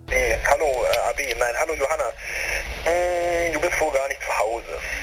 Nee, hallo AB, nein, hallo Johanna. Du bist wohl gar nicht zu Hause.